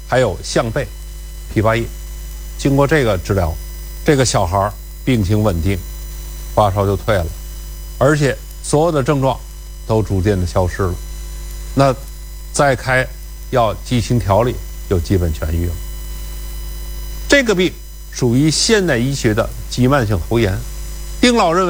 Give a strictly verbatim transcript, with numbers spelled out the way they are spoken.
还有象背、枇杷叶。经过这个治疗，这个小孩病情稳定，发烧就退了，而且所有的症状都逐渐的消失了。那再开药剂型调理，就基本痊愈了。这个病属于现代医学的急慢性喉炎。丁老认为